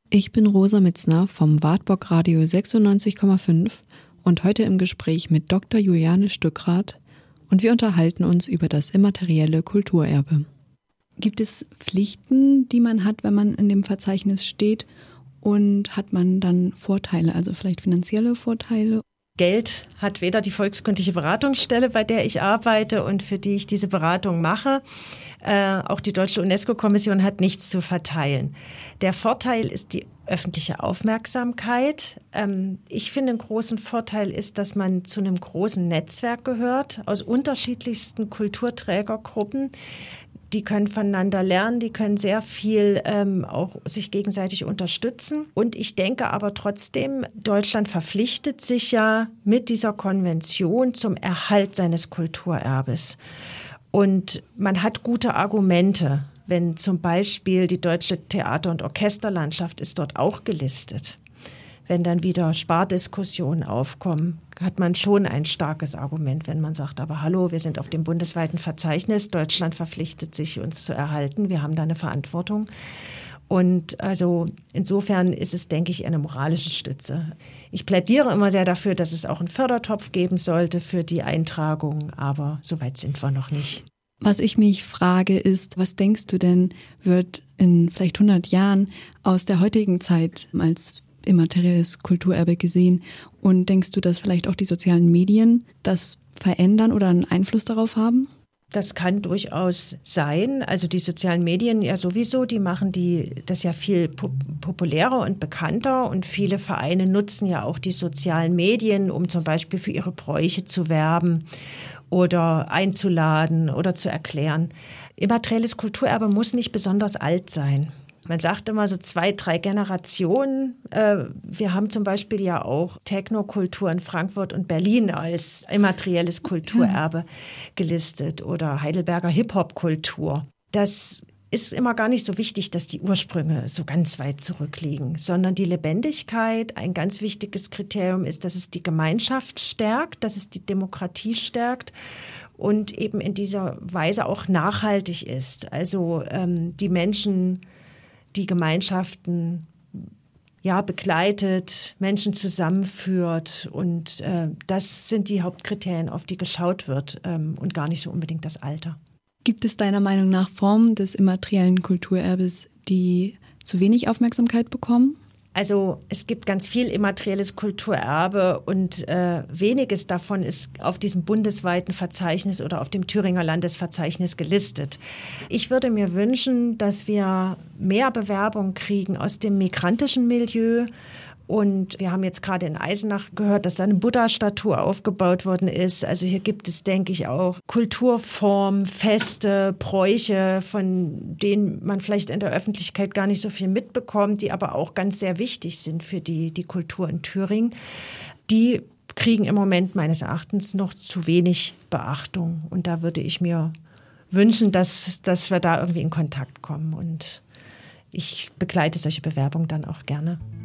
Ich bin Rosa Mitzner vom Wartburg Radio 96,5 und heute im Gespräch mit Dr. Juliane Stückrath und wir unterhalten uns über das immaterielle Kulturerbe. Gibt es Pflichten, die man hat, wenn man in dem Verzeichnis steht, und hat man dann Vorteile, also vielleicht finanzielle Vorteile? Geld hat weder die Volkskundliche Beratungsstelle, bei der ich arbeite und für die ich diese Beratung mache. Auch die Deutsche UNESCO-Kommission hat nichts zu verteilen. Der Vorteil ist die öffentliche Aufmerksamkeit. Ich finde, einen großen Vorteil ist, dass man zu einem großen Netzwerk gehört aus unterschiedlichsten Kulturträgergruppen. Die können voneinander lernen, die können sehr viel auch sich gegenseitig unterstützen. Und ich denke aber trotzdem, Deutschland verpflichtet sich ja mit dieser Konvention zum Erhalt seines Kulturerbes. Und man hat gute Argumente, wenn zum Beispiel die deutsche Theater- und Orchesterlandschaft ist dort auch gelistet. Wenn dann wieder Spardiskussionen aufkommen, hat man schon ein starkes Argument, wenn man sagt, aber hallo, wir sind auf dem bundesweiten Verzeichnis, Deutschland verpflichtet sich, uns zu erhalten, wir haben da eine Verantwortung. Und also insofern ist es, denke ich, eine moralische Stütze. Ich plädiere immer sehr dafür, dass es auch einen Fördertopf geben sollte für die Eintragung, aber so weit sind wir noch nicht. Was ich mich frage ist, was denkst du denn, wird in vielleicht 100 Jahren aus der heutigen Zeit als immaterielles Kulturerbe gesehen? Und denkst du, dass vielleicht auch die sozialen Medien das verändern oder einen Einfluss darauf haben? Das kann durchaus sein. Also die sozialen Medien ja sowieso, die machen das ja viel populärer und bekannter. Und viele Vereine nutzen ja auch die sozialen Medien, um zum Beispiel für ihre Bräuche zu werben oder einzuladen oder zu erklären. Immaterielles Kulturerbe muss nicht besonders alt sein. Man sagt immer so 2, 3 Generationen. Wir haben zum Beispiel ja auch Technokultur in Frankfurt und Berlin als immaterielles Kulturerbe gelistet oder Heidelberger Hip-Hop-Kultur. Das ist immer gar nicht so wichtig, dass die Ursprünge so ganz weit zurückliegen, sondern die Lebendigkeit, ein ganz wichtiges Kriterium ist, dass es die Gemeinschaft stärkt, dass es die Demokratie stärkt und eben in dieser Weise auch nachhaltig ist. Also die Menschen, die Gemeinschaften begleitet, Menschen zusammenführt. Und das sind die Hauptkriterien, auf die geschaut wird und gar nicht so unbedingt das Alter. Gibt es deiner Meinung nach Formen des immateriellen Kulturerbes, die zu wenig Aufmerksamkeit bekommen? Also es gibt ganz viel immaterielles Kulturerbe und weniges davon ist auf diesem bundesweiten Verzeichnis oder auf dem Thüringer Landesverzeichnis gelistet. Ich würde mir wünschen, dass wir mehr Bewerbung kriegen aus dem migrantischen Milieu. Und wir haben jetzt gerade in Eisenach gehört, dass da eine Buddha-Statue aufgebaut worden ist. Also hier gibt es, denke ich, auch Kulturformen, Feste, Bräuche, von denen man vielleicht in der Öffentlichkeit gar nicht so viel mitbekommt, die aber auch ganz sehr wichtig sind für die Kultur in Thüringen. Die kriegen im Moment meines Erachtens noch zu wenig Beachtung. Und da würde ich mir wünschen, dass wir da irgendwie in Kontakt kommen. Und ich begleite solche Bewerbungen dann auch gerne.